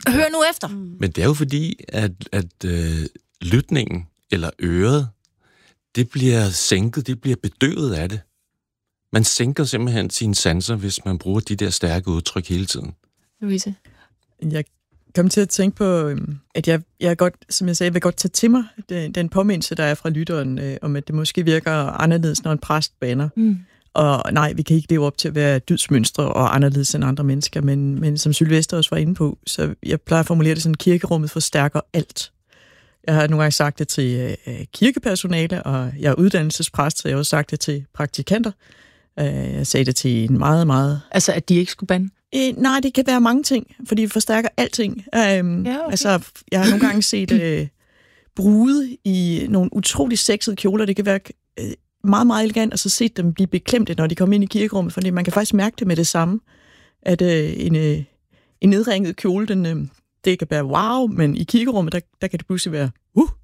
Hør nu efter. Men det er jo fordi, at lytningen eller øret, det bliver sænket, det bliver bedøvet af det. Man sænker simpelthen sine sanser, hvis man bruger de der stærke udtryk hele tiden. Louise? Jeg kom til at tænke på, at jeg godt, som jeg sagde, jeg vil godt tage til mig den påmindelse, der er fra lytteren, om at det måske virker anderledes, når en præst bander. Og nej, vi kan ikke leve op til at være dydsmønstre og anderledes end andre mennesker, men som Sylvester også var inde på, så jeg plejer at formulere det sådan, kirkerummet forstærker alt. Jeg har nogle gange sagt det til kirkepersonale, og jeg er uddannelsespræst, så jeg har også sagt det til praktikanter. Jeg sagde det til en meget, meget... Altså, at de ikke skulle bande? Nej, det kan være mange ting, fordi det forstærker alting. Okay. Altså, jeg har nogle gange set brude i nogle utrolig sexede kjoler. Det kan være meget, meget elegant, og så set dem blive beklemte, når de kommer ind i kirkerummet, fordi man kan faktisk mærke det med det samme, at en nedringet kjole, det kan være wow, men i kirkerummet, der kan det pludselig være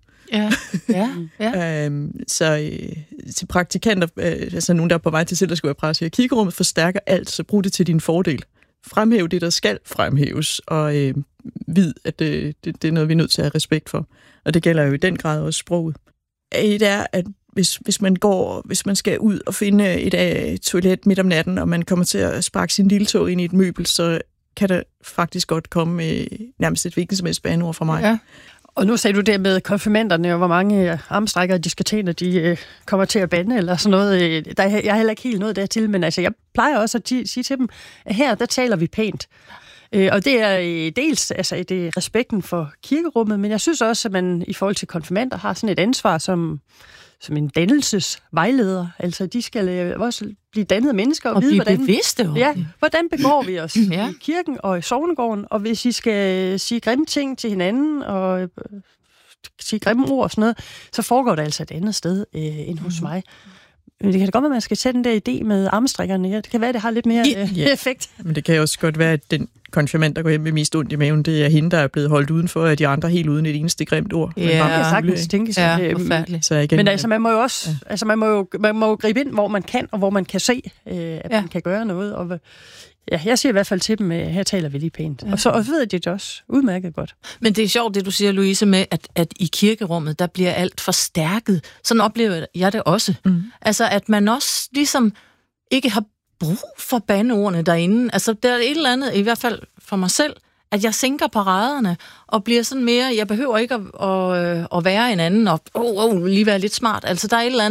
Ja. Så til praktikanter, altså nogen, der er på vej til selv at skulle være præst, kirkerummet forstærker alt, så brug det til din fordel. Fremhæv det, der skal fremhæves, og vid, at det er noget, vi er nødt til at have respekt for. Og det gælder jo i den grad også sproget. Det er, at hvis man skal ud og finde et toilet midt om natten, og man kommer til at sparke sin lille tog ind i et møbel, så kan der faktisk godt komme nærmest et hvilket som helst bandeord fra mig. Ja. Og nu sagde du det med konfirmanderne, og hvor mange armstrækkere de skal tage, når de kommer til at bande, eller sådan noget. Jeg er heller ikke helt noget dertil, men altså, jeg plejer også at sige til dem, at her, der taler vi pænt. Og det er dels altså, det er respekten for kirkerummet, men jeg synes også, at man i forhold til konfirmander har sådan et ansvar som en dannelsesvejleder. Altså, de skal også blive dannede mennesker og vide, hvordan... bevidste. Hvordan begår vi os i kirken og i sognegården, og hvis I skal sige grimme ting til hinanden og sige grimme ord og sådan noget, så foregår det altså et andet sted end hos mig. Men det kan da godt være, at man skal sætte den der idé med armstrækkerne. Ja, det kan være, at det har lidt mere effekt. Men det kan også godt være, at den konfirmand, der går hjem med mest ondt i maven, det er hende, der er blevet holdt udenfor, af de andre helt uden et eneste grimt ord. Ja, jeg har sagtens tænkt sig. Men altså, man må jo også man må jo gribe ind, hvor man kan, og hvor man kan se, at man kan gøre noget. Og jeg siger i hvert fald til dem, her taler vi lige pænt. Og så ved de det også udmærket godt. Men det er sjovt, det du siger, Louise, med, at i kirkerummet, der bliver alt forstærket. Sådan oplever jeg det også. Altså, at man også ligesom ikke har brug for bandeordene derinde. Altså, der er et eller andet, i hvert fald for mig selv, at jeg sænker paraderne og bliver sådan mere, jeg behøver ikke at være en anden og lige være lidt smart. Altså, der er et eller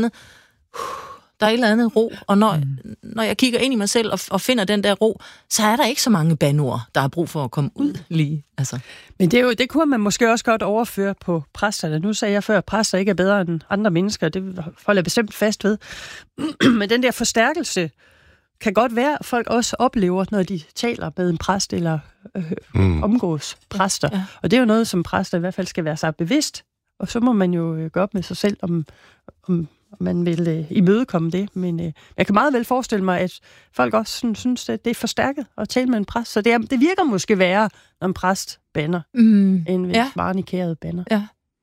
andet ro, og når jeg kigger ind i mig selv og finder den der ro, så er der ikke så mange bandeord, der har brug for at komme ud lige. Altså. Men det kunne man måske også godt overføre på præsterne. Nu sagde jeg før, at præster ikke er bedre end andre mennesker, det holder jeg bestemt fast ved. Men den der forstærkelse kan godt være, at folk også oplever, når de taler med en præst eller omgås præster. Ja. Og det er jo noget, som præster i hvert fald skal være sig bevidst. Og så må man jo gøre op med sig selv, om man vil imødekomme det. Men jeg kan meget vel forestille mig, at folk også sådan, synes, at det er forstærket at tale med en præst. Så det virker måske værre, når en præst bander, end hvis barnikæret bander. Ja.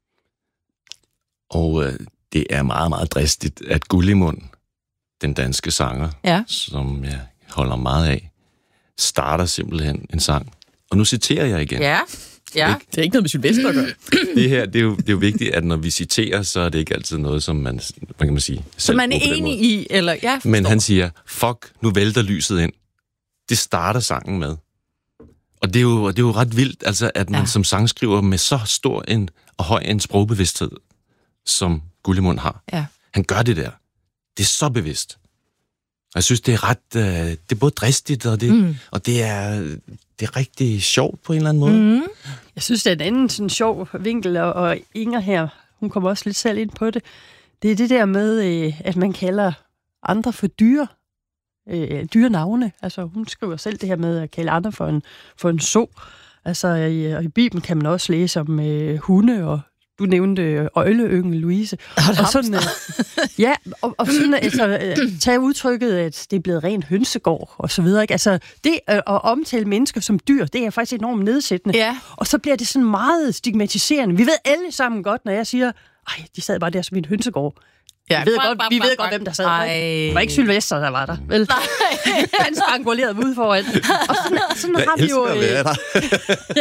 Og det er meget, meget dristigt, at Gullimund, den danske sanger, som jeg holder meget af, starter simpelthen en sang. Og nu citerer jeg igen. Ja. Det er ikke noget med Sylvester at gøre. Det her, det er jo vigtigt, at når vi citerer, så er det ikke altid noget, som man, hvad kan man sige, så man er enig i, eller men han siger, fuck, nu vælter lyset ind. Det starter sangen med. Og det er jo ret vildt, altså, at man som sangskriver med så stor og høj en sprogbevidsthed, som Gullimund har. Ja. Han gør det der. Det er så bevidst. Og jeg synes, det er ret, det er både dristigt, og det er rigtig sjovt på en eller anden måde. Jeg synes, det er en anden sådan sjov vinkel, og Inger her, hun kommer også lidt selv ind på det. Det er det der med, at man kalder andre for dyre navne. Altså, hun skriver selv det her med at kalde andre for en so. Altså, i Bibelen kan man også læse om hunde, og du nævnte øgleyngel, Louise. Og sådan, og sådan altså, tage udtrykket, at det er blevet ren hønsegård, og så videre. Ikke? Altså, det at omtale mennesker som dyr, det er faktisk enormt nedsættende. Ja. Og så bliver det sådan meget stigmatiserende. Vi ved alle sammen godt, når jeg siger, de sad bare der som en hønsegård. Ja, vi ved godt, hvem der sad. Det var ikke Sylvester, der var der. Vel? Han sprang ud foran. Og sådan har vi jo...